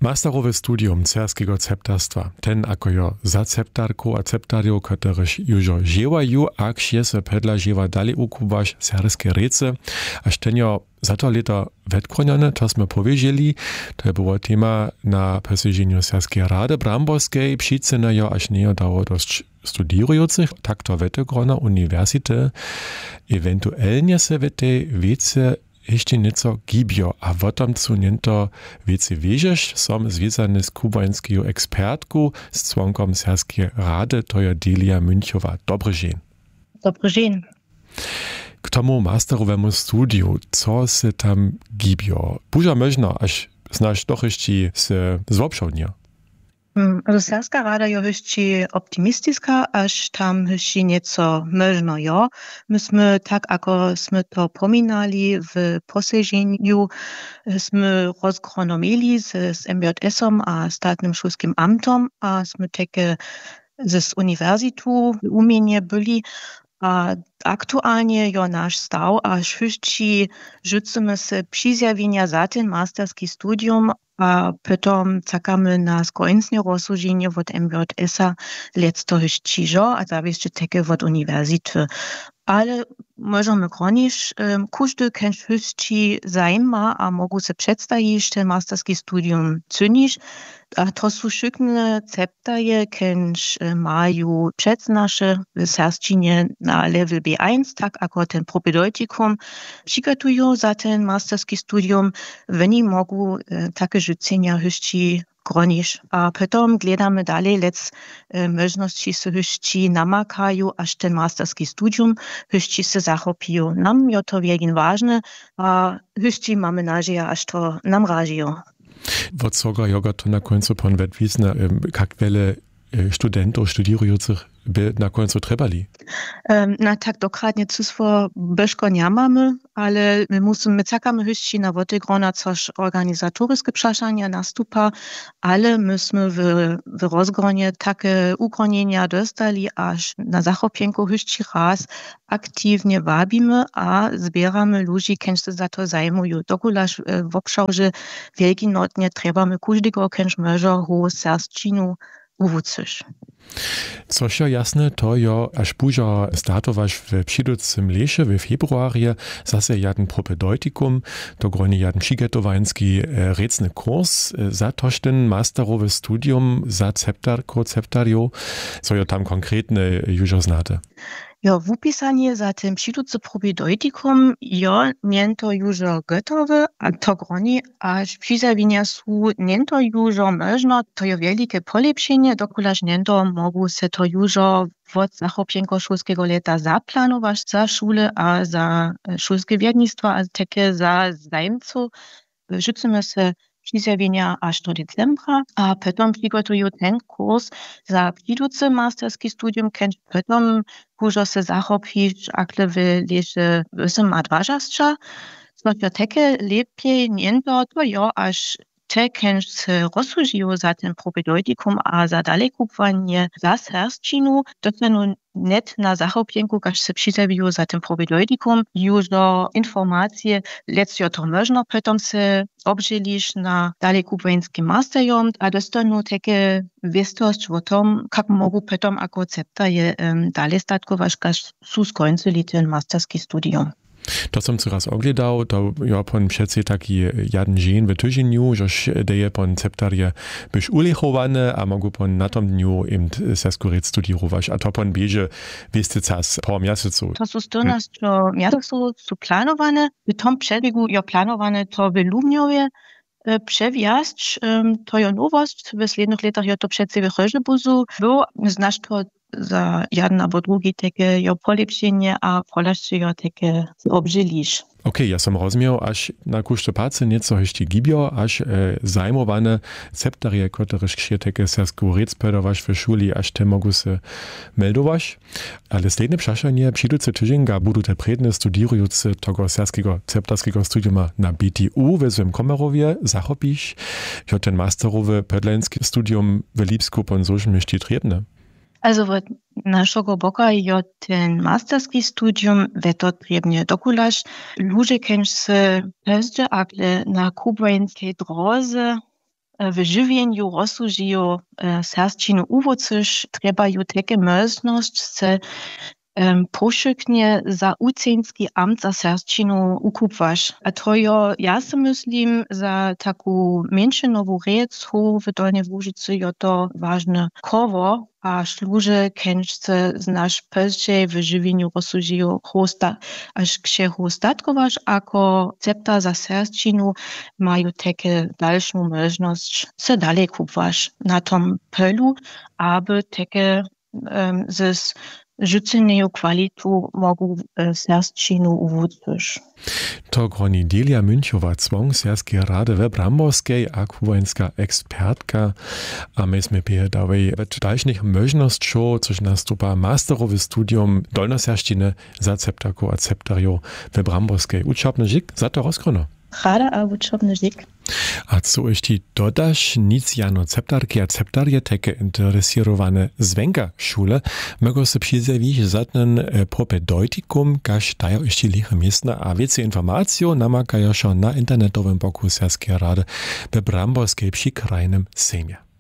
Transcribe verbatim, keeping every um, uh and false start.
Masterowe studium cerskiego ceptarstwa, ten ako jo za ceptarku a ceptarjo, ktoryż jużo dziewają, a ksie se pedla dziewa dalej ukubasz cerskie rece, aż ten jo za to lata wetkronione, to sme powiedzieli, to było tema na posiedzeniu Cerskiej Rady Bramborskiej, przycene jo aż nie dało dość studiujących, tak to wetegrona uniwersyte, ewentualnie se w tej wiece jeszcze nieco gibio, a w tym co niento wiece wierzesz, som związany z kubańską ekspertką, z członkom Cerskiej Rady, to je Delia Münchowa. Dobry dzień. Dobry dzień. K tomu masterowemu studiu, co se tam gibio? Buża można, aż znasz doch jeszcze se zwopszownia. Also Cerska Rada je jeszcze optimistiska, aż tam jeszcze nieco można, jo. Myśmy, tak ako sme to pominali w posiedzeniu, sme rozgronomili z, z M J S-om a Statnym Szulskim Amtom, a sme takie z uniwersytetu umienie byli, a aktualnie jo nasz stav, aż wszyscy rzucimy se przyzjawienia za ten masterski studium, a potom czekamy na skończenie rozsłużenia od M J S-a letzto jeszcze, a tam jeszcze takie od uniwersytetu. Ale możemy koniec, um, każdy kennt wszyscy zajma, a mogą se przedstawić ten masterski studium cynić. A to są szykne ceptaje, kennt mają przedznasze w sersčinie na level B jeden, tak ako ten propedeutikum przygotują za ten masterski studium. Oni mogą e, takie rzucenia jeszcze gronić. A potom gledamy dalej, lec e, możności se jeszcze namakają, aż ten masterski studium jeszcze se zachopiją. Nam je to wielkie ważne, a jeszcze mamy nadzieję, aż to nam raziją. Od soga joga to na końcu pan wedwisna, jak wiele studentów, studiujących by na końcu trebali? Um, na tak dokładnie cóstwo bezko nie mamy, ale my musimy, my czekamy jeszcze na wodegrona, coż organizatorskie przeszania nastupa, ale myśmy w, w rozgronie takie ugronienia dostali, aż na zachopienku jeszcze raz aktywnie wabimy, a zbieramy ludzi, którzy za to zajmują. Dokulaż w obszarze wielkinotnie trebamy każdego, który może ho serszczinu uwuczyć. Coś jo jasne, to jo, aż bużo startowasz w przyducym lesie w februarie, zase jeden propedeutikum, to groni jeden przygotowaniecki recny kurs, za toż ten masterowe studium za ceptarko, ceptario, co jo tam konkretne już znate. Jo, w upisanie za tym przyducy propedeutikum, jo, nie to już gotowe, a to groni, aż przyzawienia są nie to już można, to jo wielkie polepszenie, dokulaż nie to mogą se to już od zachopienko szulskiego leta zaplanować za szule, a za szulskie wiernictwo, a takie za zajmców. Rzucimy se przyzjawienia aż do decembra, a potom przygotują ten kurs za przyducy masterski studium, kiedy potom może se zachopić, akle w lesie osiem a dwadzieścia. Co to takie lepiej nie to, to jo, aż te, którzy se rozsłużują za ten propedeutikum, a za dalekupowanie za serszčinu, dostaną net na zachopienku, każ se przyzawiją za ten propedeutikum, już do informacje, lecjo to można, potom se obżelisz na dalekupowańskim masterjom, a dostaną takie wiadomość o tom, jak mogą potom ako ceptaje um, dalej statkować, każ su skończyli ten masterski studium. To som coraz ogledał, to ja pon przecie taki jeden dzień w tygodniu, żeż deje pon ceptarje byś ulechowane, a mogą pon na tom dniu im seskuret studiować, a to pon bieže wiesty czas, po miesiącu. To są sto miesiąców są planowane, w tom przebiegu ja planowane to w Lubniowie, przewjazd, to je nowość, w следnych latach ja to przecie w Röžebuzu, bo znasz to za jeden albo drugi takie jo polepszenie, a polaszcie jo takie obżylisz. Okej, okay, ja som rozumiał, aż na kuszcze pacy nieco jeszcze gibio, aż e, zajmowane ceptarie, które się takie seskurec pedowasz w szuli, aż te mogą się meldować. Ale sledne przeszanie przyjduce tydzienka budu te predne studiujące tego serskiego ceptarskiego studiuma na B T U w swym Komarowie zachopisz, jo ten masterowe pedlenski studium w Lipsku pon zožem jeszcze trebne. Also od naszego boka je ten masterski studium veto trebne dokulaž ludzie, którzy se jeżdżą, ale na kubańskiej drodze w żywieniu rozsłużują serbszczynu uwocysz, treba ju takie możliwość, se um, poszuknie za ucenski amt za serbszczynu ukupwasz. A to jo, ja si myslím, za taką mniejszynową rec, w Dolnej Łużycy, jo to ważne koło, a szluże kęczce znasz pozdziej w żywieniu rozsłużują hosta, aż się hostatkowasz, ako cepta za serbszczynu mają takie dalszą możliwość, se dalej kupwasz na tom polu, aby takie um, z rzuceną kwalitu mogą serbszczynu uwódzyć. To groni Delia Münchowa, Zwong Serbskiej Rady we Bramborskiej, a kubańska ekspertka. A my sme pijadali w dalszych możliwościach, což nastupa masterowe studium dolnoserbszczyny za ceptarku a ceptario we Bramborskiej. Uczobny żyk za to rozkrono. Rada a uczobny żyk. A co jeszcze dodasz, nic jano ceptarki a ceptarje takie interesowane zwenka szule, mogą się przyzewieść zadnen propedeutikum, każ dają jeszcze liche miejsca, a więcej informacji namakają się na internetowym boku Serbskiej Rady we Bramborskiej przy krajnym sejmie.